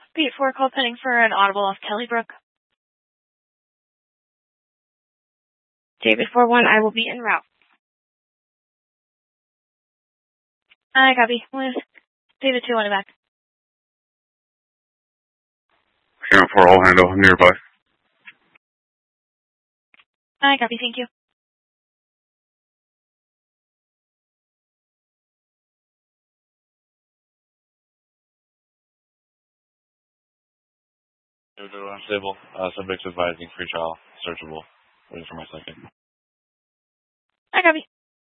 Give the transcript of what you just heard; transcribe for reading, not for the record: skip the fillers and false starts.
Beat 4 call pending for an audible off Kelly Brook. David 4-1, I will be en route. I copy. David 2-1 back. Camp 4, all handle nearby. I copy, thank you. Unstable. Subject advising free trial, searchable. Waiting for my second. I copy.